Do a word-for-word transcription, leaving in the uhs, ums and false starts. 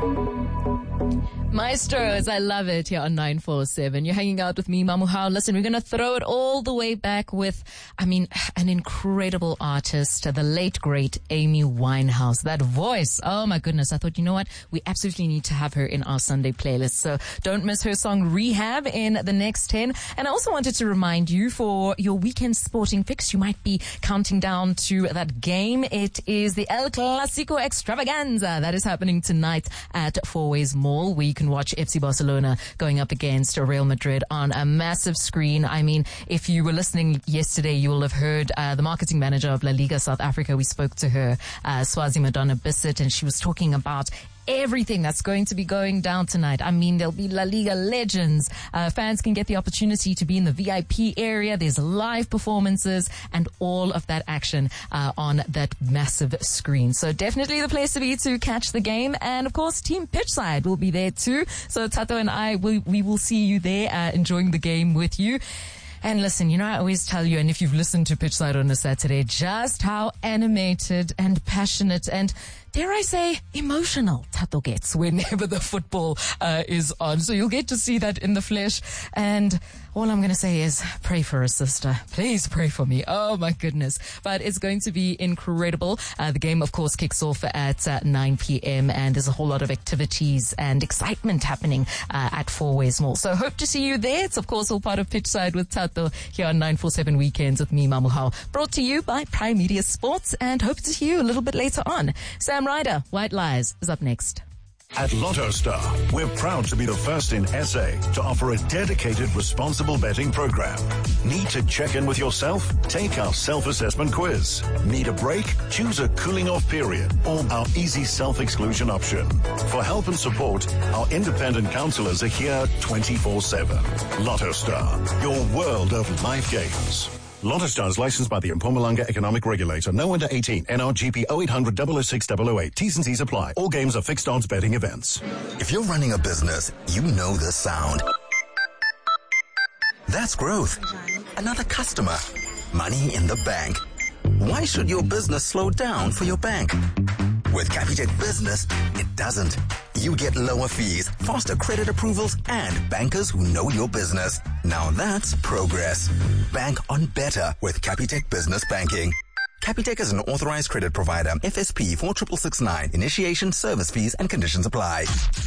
Maestros, I love it here on nine four seven. You're hanging out with me, Mamuhao. Listen, we're going to throw it all the way back with, I mean, an incredible artist, the late, great Amy Winehouse. That voice, oh my goodness. I thought, you know what? We absolutely need to have her in our Sunday playlist. So don't miss her song Rehab in the next ten. And I also wanted to remind you for your weekend sporting fix, you might be counting down to that game. It is the El Clasico Extravaganza that is happening tonight at Four Ways Mall, where you can watch F C Barcelona going up against Real Madrid on a massive screen. I mean, if you were listening yesterday, you will have heard uh, the marketing manager of La Liga South Africa. We spoke to her, uh, Swazi Madonna Bissett, and she was talking about everything that's going to be going down tonight. I mean, there'll be La Liga legends. Uh, fans can get the opportunity to be in the V I P area. There's live performances and all of that action uh, on that massive screen. So definitely the place to be to catch the game. And of course, Team Pitchside will be there too. So Tato and I, we, we will see you there uh, enjoying the game with you. And listen, you know, I always tell you, and if you've listened to Pitchside on a Saturday, just how animated and passionate and, dare I say, emotional Tato gets whenever the football uh, is on. So you'll get to see that in the flesh. And all I'm going to say is pray for us, sister. Please pray for me. Oh, my goodness. But it's going to be incredible. Uh, the game, of course, kicks off at uh, nine p.m. and there's a whole lot of activities and excitement happening uh, at Four Ways Mall. So hope to see you there. It's, of course, all part of Pitchside with Tato here on nine four seven Weekends with me, Mamuhao. Brought to you by Prime Media Sports, and hope to see you a little bit later on. Sam Ryder, White Lies, is up next. At Lotto Star, we're proud to be the first in S A to offer a dedicated responsible betting program. Need to check in with yourself? Take our self-assessment quiz. Need a break? Choose a cooling off period or our easy self-exclusion option. For help and support, our independent counselors are here twenty-four seven. Lotto Star, your world of life games. Lotto Star is licensed by the Mpumalanga Economic Regulator. No under eighteen. N R G P zero eight hundred double oh six double oh eight. T's and C's apply. All games are fixed odds betting events. If you're running a business, you know this sound. That's growth. Another customer. Money in the bank. Why should your business slow down for your bank? With Capitec Business, it doesn't. You get lower fees, faster credit approvals, and bankers who know your business. Now that's progress. Bank on better with Capitec Business Banking. Capitec is an authorized credit provider. F S P four six six nine. Initiation, service fees, and conditions apply.